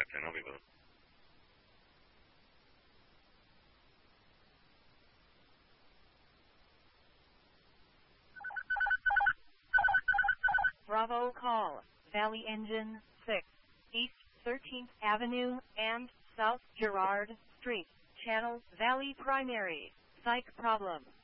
Can't help you with it. Bravo call, Valley Engine 6, East 13th Avenue and South Girard Street, Channel Valley Primary, psych problem.